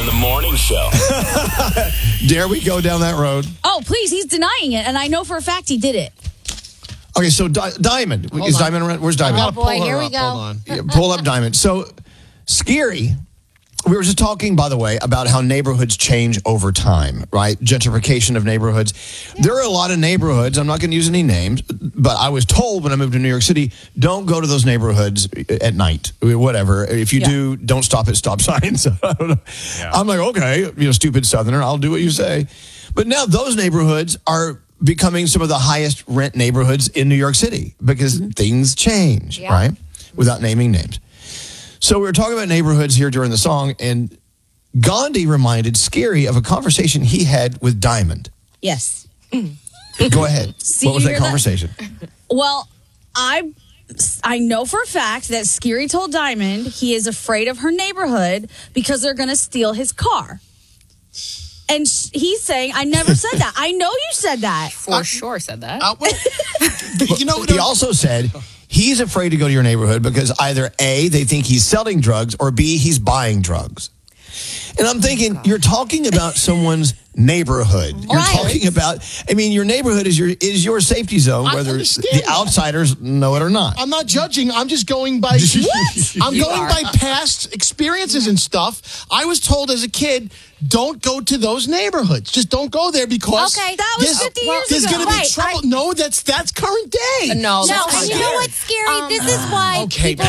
in the morning show. Dare we go down that road? Oh, please. He's denying it. And I know for a fact he did it. Okay, so Diamond. Is Diamond around? Where's Diamond? Oh, boy, here we go. Hold on. Yeah, pull up Diamond. So, Scary. We were just talking, by the way, about how neighborhoods change over time, right? Gentrification of neighborhoods. Yeah. There are a lot of neighborhoods, I'm not going to use any names, but I was told when I moved to New York City, don't go to those neighborhoods at night, whatever. If you do, don't stop at stop signs. I don't know. Yeah. I'm like, okay, stupid Southerner, I'll do what you say. But now those neighborhoods are becoming some of the highest rent neighborhoods in New York City because things change, right? Without naming names. So we were talking about neighborhoods here during the song, and Gandhi reminded Scary of a conversation he had with Diamond. Yes. Go ahead. What was that conversation? Well, I know for a fact that Scary told Diamond he is afraid of her neighborhood because they're going to steal his car. And he's saying, I never said that. I know you said that. For sure said that. He also said he's afraid to go to your neighborhood because either A, they think he's selling drugs, or B, he's buying drugs. And I'm thinking, you're talking about someone's neighborhood. You're talking about, your neighborhood is your safety zone, whether the outsiders know it or not. I'm not judging. I'm just going by I'm going by past experiences and stuff. I was told as a kid, don't go to those neighborhoods. Just don't go there because that was 50 years ago. There's going to be trouble. No, that's current day. No, and you know what's scary? This is why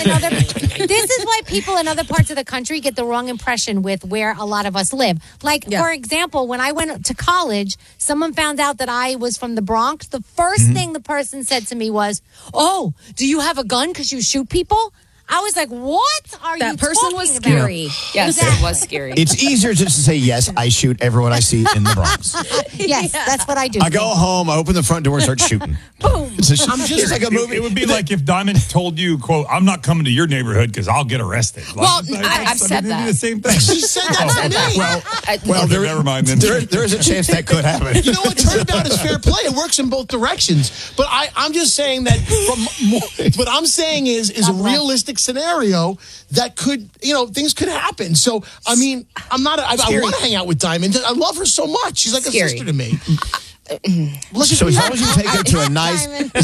people in other parts of the country get the wrong impression with where a lot of us live. Like, for example, when I went to college, someone found out that I was from the Bronx. The first thing the person said to me was, "Oh, do you have a gun because you shoot people?" I was like, what are you talking about? That person was scary. Yes, it was scary. It's easier just to say, yes, I shoot everyone I see in the Bronx. Yes, that's what I do. I go home, I open the front door, start shooting. Boom. It's like a movie. It would be like if Diamond told you, quote, I'm not coming to your neighborhood because I'll get arrested. Well, I've said that. The same thing. She said that to me. Well, never mind then. There is a chance that could happen. You know what? Turnabout is fair play. It works in both directions. But I'm just saying that what I'm saying is a realistic scenario that could, things could happen. So, I want to hang out with Diamond. I love her so much. She's like a sister to me. So as long as you take her to a nice,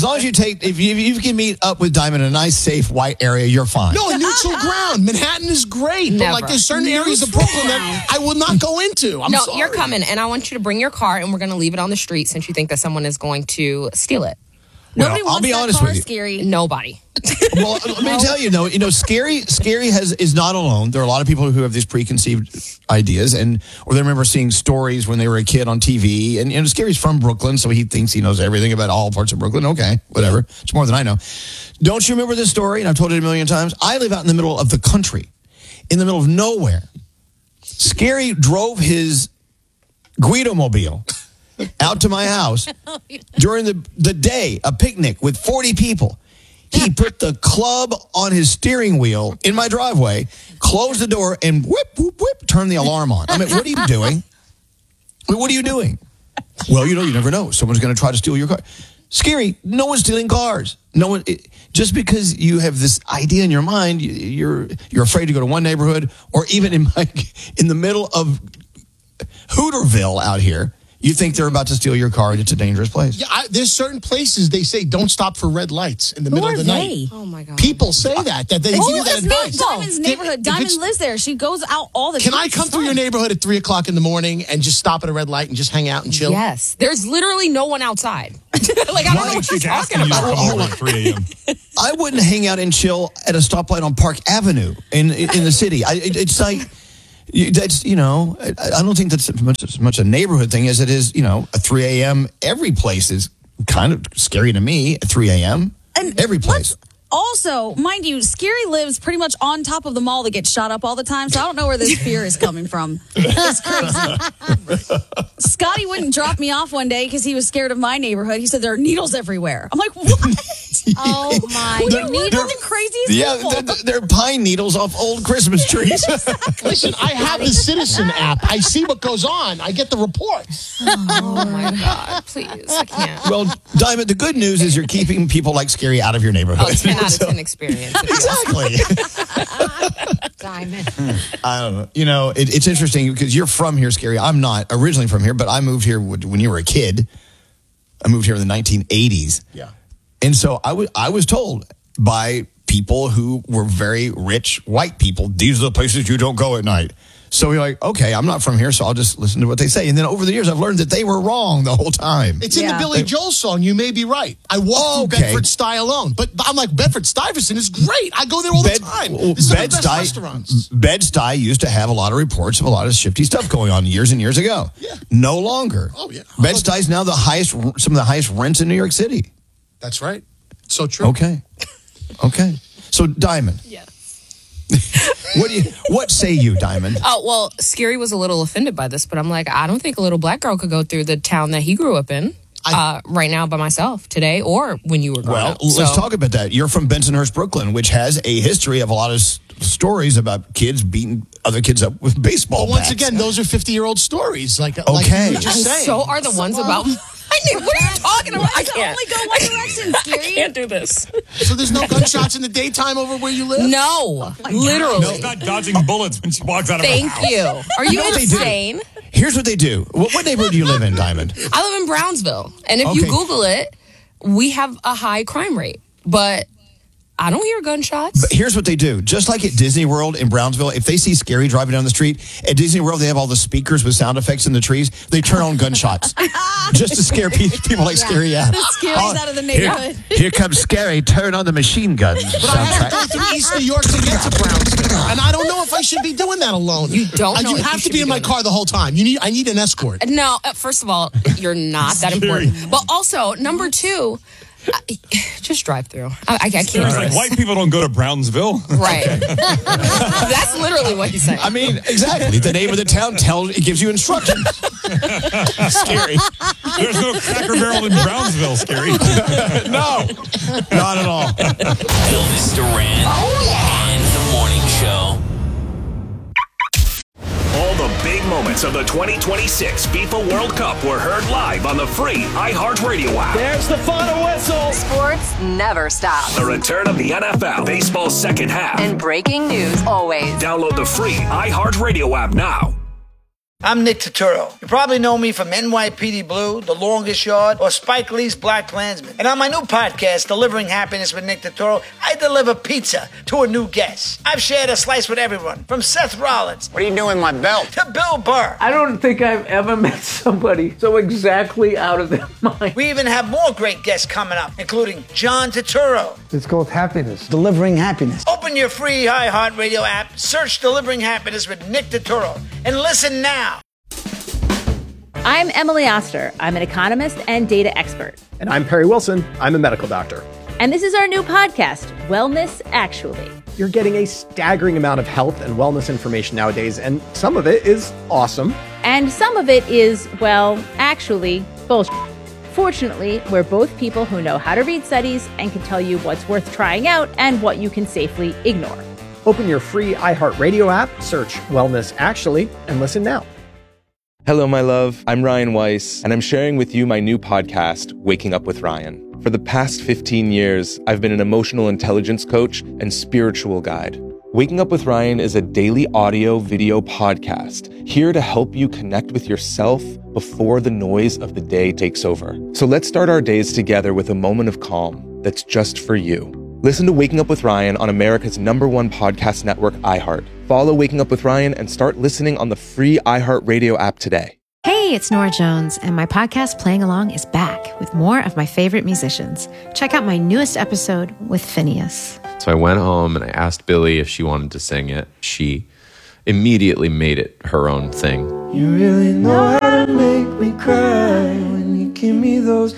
if you can meet up with Diamond in a nice, safe, white area, you're fine. No, a neutral ground. Manhattan is great. But there's certain areas of Brooklyn that I will not go into. I'm sorry. You're coming, and I want you to bring your car, and we're going to leave it on the street since you think that someone is going to steal it. Nobody wants I'll be that honest car, with you. Scary. Nobody. Well, let me tell you, Scary is not alone. There are a lot of people who have these preconceived ideas, or they remember seeing stories when they were a kid on TV. And Scary's from Brooklyn, so he thinks he knows everything about all parts of Brooklyn. Okay, whatever. It's more than I know. Don't you remember this story? And I've told it a million times. I live out in the middle of the country, in the middle of nowhere. Scary drove his Guido-mobile out to my house during the day, a picnic with 40 people. He put the club on his steering wheel in my driveway, closed the door, and whip, whoop, whip, turned the alarm on. I mean, what are you doing? What are you doing? Well, you never know. Someone's going to try to steal your car. Scary, no one's stealing cars. No one. Just because you have this idea in your mind, you're afraid to go to one neighborhood, or even in the middle of Hooterville out here, you think they're about to steal your car and it's a dangerous place. Yeah, there's certain places they say don't stop for red lights in the middle of the night. Oh, my God. People say that they give you that advice. Diamond's neighborhood. Diamond lives there. She goes out all the time. Can I come through your neighborhood at 3 o'clock in the morning and just stop at a red light and just hang out and chill? Yes. There's literally no one outside. I don't know what you're talking about. Come over at 3 a.m. I wouldn't hang out and chill at a stoplight on Park Avenue in the city. It's like... That's, I don't think that's as much a neighborhood thing as it is, at 3 a.m. Every place is kind of scary to me at 3 a.m. And every place. Also, mind you, Scary lives pretty much on top of the mall that gets shot up all the time, so I don't know where this fear is coming from. It's crazy. Scotty wouldn't drop me off one day because he was scared of my neighborhood. He said there are needles everywhere. I'm like, what? Oh, my. They're the craziest people. They're pine needles off old Christmas trees. Listen, I have the Citizen app. I see what goes on. I get the reports. Oh, my God. Please, I can't. Well, Diamond, the good news is you're keeping people like Scary out of your neighborhood. Oh, 10 out of 10 experience. Exactly. Diamond. I don't know. You know, it's interesting because you're from here, Scary. I'm not originally from here, but I moved here when you were a kid. I moved here in the 1980s. Yeah. And so I was told by people who were very rich white people, these are the places you don't go at night. So we're like, okay, I'm not from here, so I'll just listen to what they say. And then over the years, I've learned that they were wrong the whole time. It's in the Yeah. Billy Joel song, You May Be Right. I walk through Okay. Bedford-Stuyvesant alone. But I'm like, Bedford-Stuyvesant is great. I go there all the time. This is one of the best restaurants. Bed-Stuy used to have a lot of reports of a lot of shifty stuff going on years and years ago. Yeah. No longer. Oh, yeah. Bed-Stuy is now some of the highest rents in New York City. That's right. So true. Okay. So, Diamond. Yes. What say you, Diamond? Oh, well, Scary was a little offended by this, but I'm like, I don't think a little black girl could go through the town that he grew up in right now by myself today or when you were growing Well, up. let's So- talk about that. You're from Bensonhurst, Brooklyn, which has a history of a lot of stories about kids beating other kids up with baseball But once bats. again, those are 50-year-old stories. Like you Okay. were just And saying. so are the ones about. What are you talking about? I can't. Only go one direction, I Scary. can't do this. So there's no gunshots in the daytime over where you live? No, literally. No, not dodging bullets when she walks out of her Thank house. you. Are you know what they do? insane? Here's what they do. What neighborhood do you live in, Diamond? I live in Brownsville, and if you Okay. Google it, we have a high crime rate, but I don't hear gunshots. But here's what they do. Just like at Disney World in Brownsville, if they see Scary driving down the street, at Disney World, they have all the speakers with sound effects in the trees. They turn on gunshots just to scare people like Scary out. Scary's out of the neighborhood. Here comes Scary. Turn on the machine gun But I have to go through East New York to get to Brownsville. And I don't know if I should be doing that alone. You don't know You if have you to should be be in my doing car the whole time. I need an escort. No, first of all, you're not that important. But also, number two, just drive through. I can't do It's like this. white people don't go to Brownsville. Right. That's literally what he's saying. I mean, exactly. The name of the town it gives you instructions. Scary. There's no Cracker Barrel in Brownsville, Scary. No, not at all. Elvis Duran and the Morning Show. All the big moments of the 2026 FIFA World Cup were heard live on the free iHeartRadio app. There's the final whistle. Sports never stops. The return of the NFL, baseball's second half. And breaking news always. Download the free iHeartRadio app now. I'm Nick Turturro. You probably know me from NYPD Blue, The Longest Yard, or Spike Lee's Black Klansman. And on my new podcast, Delivering Happiness with Nick Turturro, I deliver pizza to a new guest. I've shared a slice with everyone, from Seth Rollins. What are you doing with my belt? To Bill Burr. I don't think I've ever met somebody so exactly out of their mind. We even have more great guests coming up, including John Turturro. It's called happiness, delivering happiness. Open your free iHeartRadio app, search Delivering Happiness with Nick Turturro, and listen now. I'm Emily Oster. I'm an economist and data expert. And I'm Perry Wilson. I'm a medical doctor. And this is our new podcast, Wellness Actually. You're getting a staggering amount of health and wellness information nowadays, and some of it is awesome. And some of it is, well, actually, bullshit. Fortunately, we're both people who know how to read studies and can tell you what's worth trying out and what you can safely ignore. Open your free iHeartRadio app, search Wellness Actually, and listen now. Hello, my love. I'm Ryan Weiss, and I'm sharing with you my new podcast, Waking Up with Ryan. For the past 15 years, I've been an emotional intelligence coach and spiritual guide. Waking Up with Ryan is a daily audio video podcast here to help you connect with yourself before the noise of the day takes over. So let's start our days together with a moment of calm that's just for you. Listen to Waking Up with Ryan on America's #1 podcast network, iHeart. Follow Waking Up with Ryan and start listening on the free iHeartRadio app today. Hey, it's Nora Jones, and my podcast Playing Along is back with more of my favorite musicians. Check out my newest episode with Phineas. So I went home and I asked Billy if she wanted to sing it. She immediately made it her own thing. You really know how to make me cry when you give me those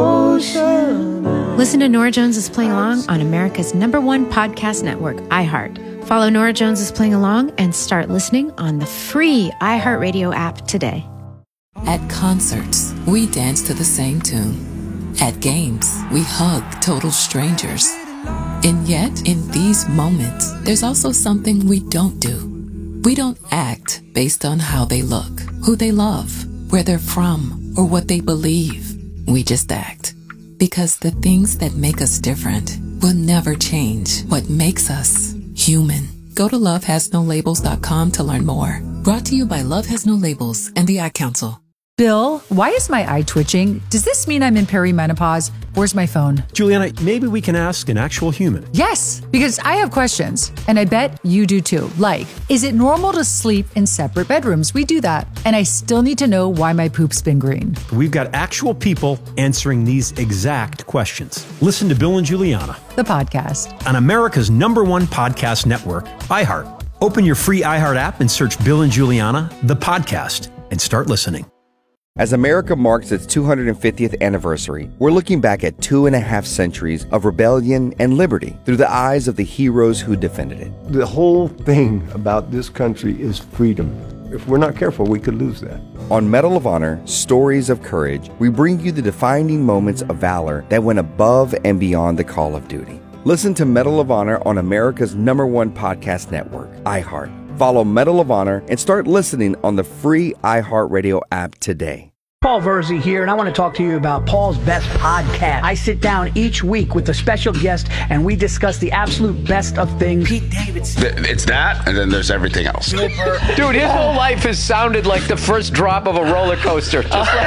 ocean eyes. Listen to Nora Jones is Playing Along on America's #1 podcast network, iHeart. Follow Nora Jones is Playing Along and start listening on the free iHeartRadio app today. At concerts, we dance to the same tune. At games, we hug total strangers. And yet, in these moments, there's also something we don't do. We don't act based on how they look, who they love, where they're from, or what they believe. We just act. Because the things that make us different will never change what makes us human. Go to lovehasnolabels.com to learn more. Brought to you by Love Has No Labels and the Ad Council. Bill, why is my eye twitching? Does this mean I'm in perimenopause? Where's my phone? Juliana, maybe we can ask an actual human. Yes, because I have questions, and I bet you do too. Like, is it normal to sleep in separate bedrooms? We do that. And I still need to know why my poop's been green. We've got actual people answering these exact questions. Listen to Bill and Juliana, the podcast, on America's #1 podcast network, iHeart. Open your free iHeart app and search Bill and Juliana, the podcast, and start listening. As America marks its 250th anniversary, we're looking back at 2.5 centuries of rebellion and liberty through the eyes of the heroes who defended it. The whole thing about this country is freedom. If we're not careful, we could lose that. On Medal of Honor, Stories of Courage, we bring you the defining moments of valor that went above and beyond the call of duty. Listen to Medal of Honor on America's #1 podcast network, iHeart. Follow Medal of Honor and start listening on the free iHeartRadio app today. Paul Verzi here, and I want to talk to you about Paul's Best Podcast. I sit down each week with a special guest, and we discuss the absolute best of things. Pete Davidson. It's that, and then there's everything else. Dude, his whole life has sounded like the first drop of a roller coaster.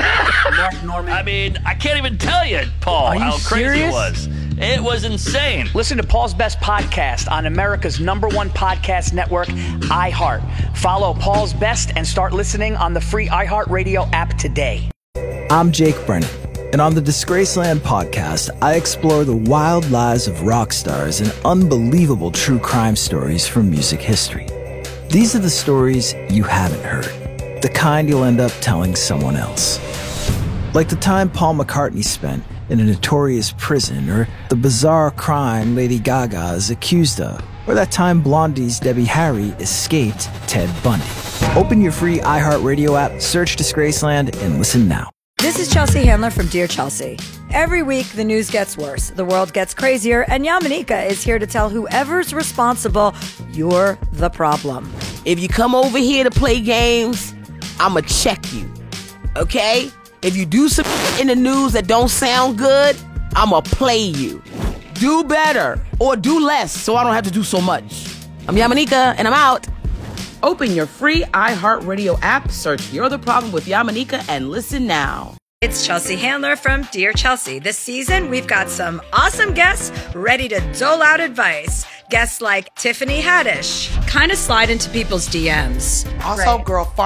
Mark Norman. I mean, I can't even tell you, Paul, how crazy it was. It was insane. Listen to Paul's Best Podcast on America's #1 podcast network, iHeart. Follow Paul's Best and start listening on the free iHeartRadio app today. I'm Jake Brennan, and on the Disgraceland podcast, I explore the wild lives of rock stars and unbelievable true crime stories from music history. These are the stories you haven't heard, the kind you'll end up telling someone else. Like the time Paul McCartney spent in a notorious prison, or the bizarre crime Lady Gaga is accused of, or that time Blondie's Debbie Harry escaped Ted Bundy. Open your free iHeartRadio app, search Disgraceland, and listen now. This is Chelsea Handler from Dear Chelsea. Every week, the news gets worse, the world gets crazier, and Yamanika is here to tell whoever's responsible, you're the problem. If you come over here to play games, I'ma check you, okay? If you do some in the news that don't sound good, I'ma play you. Do better or do less so I don't have to do so much. I'm Yamanika and I'm out. Open your free iHeartRadio app, search You're the Problem with Yamanika, and listen now. It's Chelsea Handler from Dear Chelsea. This season, we've got some awesome guests ready to dole out advice. Guests like Tiffany Haddish, kind of slide into people's DMs. Also,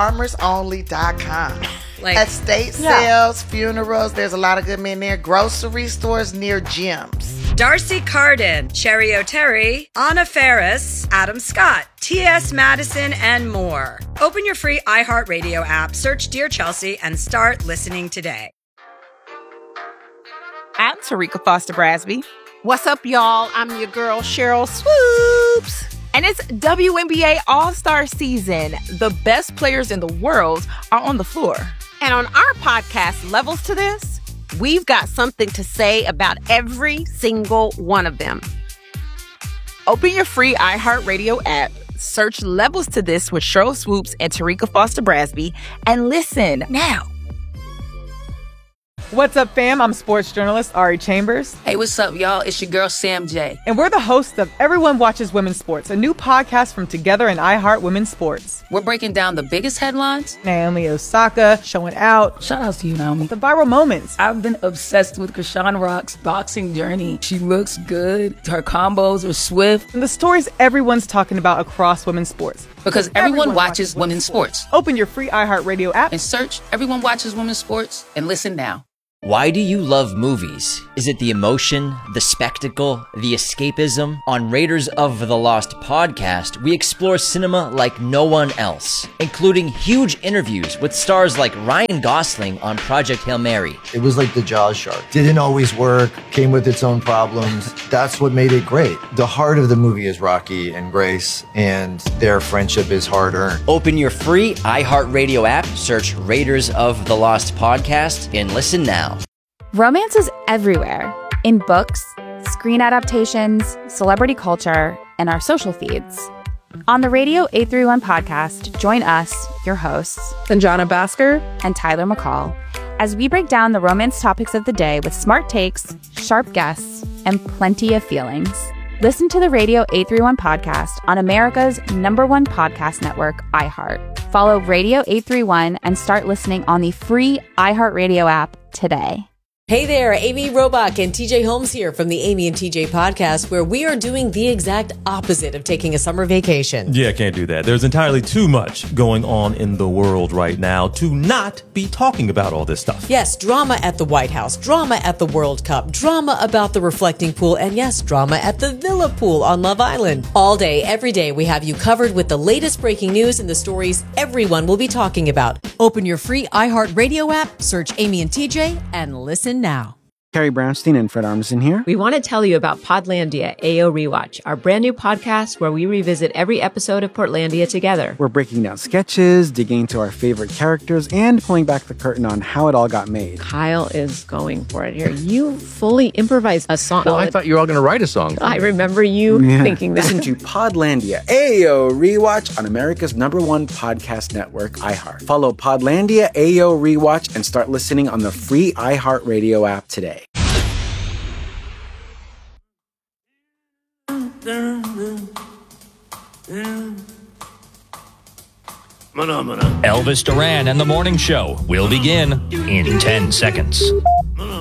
girlfarmersonly.com. Like, estate sales, funerals, there's a lot of good men there. Grocery stores near gyms. Darcy Carden, Cherry O'Terry, Anna Ferris, Adam Scott, T.S. Madison, and more. Open your free iHeartRadio app, search Dear Chelsea, and start listening today. I'm Tarika Foster Brasby. What's up, y'all? I'm your girl, Cheryl Swoops. And it's WNBA All-Star season. The best players in the world are on the floor. And on our podcast, Levels to This, we've got something to say about every single one of them. Open your free iHeartRadio app, search Levels to This with Cheryl Swoops and Tarika Foster Brasby, and listen now. What's up, fam? I'm sports journalist Ari Chambers. Hey, what's up, y'all? It's your girl, Sam J. And we're the hosts of Everyone Watches Women's Sports, a new podcast from Together and iHeart Women's Sports. We're breaking down the biggest headlines. Naomi Osaka showing out. Shout out to you, Naomi. The viral moments. I've been obsessed with Krishan Rock's boxing journey. She looks good. Her combos are swift. And the stories everyone's talking about across women's sports. Because everyone watches women's sports. Open your free iHeartRadio app and search Everyone Watches Women's Sports and listen now. Why do you love movies? Is it the emotion, the spectacle, the escapism? On Raiders of the Lost podcast, we explore cinema like no one else, including huge interviews with stars like Ryan Gosling on Project Hail Mary. It was like the Jaws shark. Didn't always work, came with its own problems. That's what made it great. The heart of the movie is Rocky and Grace, and their friendship is hard-earned. Open your free iHeartRadio app, search Raiders of the Lost podcast, and listen now. Romance is everywhere, in books, screen adaptations, celebrity culture, and our social feeds. On the Radio 831 podcast, join us, your hosts, Sanjana Bhaskar and Tyler McCall, as we break down the romance topics of the day with smart takes, sharp guests, and plenty of feelings. Listen to the Radio 831 podcast on America's #1 podcast network, iHeart. Follow Radio 831 and start listening on the free iHeartRadio app today. Hey there, Amy Robach and TJ Holmes here from the Amy and TJ podcast, where we are doing the exact opposite of taking a summer vacation. Yeah, can't do that. There's entirely too much going on in the world right now to not be talking about all this stuff. Yes, drama at the White House, drama at the World Cup, drama about the reflecting pool, and yes, drama at the Villa pool on Love Island. All day, every day, we have you covered with the latest breaking news and the stories everyone will be talking about. Open your free iHeartRadio app, search Amy and TJ, and listen now. Carrie Brownstein and Fred Armisen here. We want to tell you about Podlandia AO Rewatch, our brand new podcast where we revisit every episode of Portlandia together. We're breaking down sketches, digging into our favorite characters, and pulling back the curtain on how it all got made. Kyle is going for it here. You fully improvised a song. Well, I thought you were all going to write a song. I remember you thinking that. Listen to Podlandia AO Rewatch on America's #1 podcast network, iHeart. Follow Podlandia AO Rewatch and start listening on the free iHeartRadio app today. Elvis Duran and the Morning Show will begin in 10 seconds.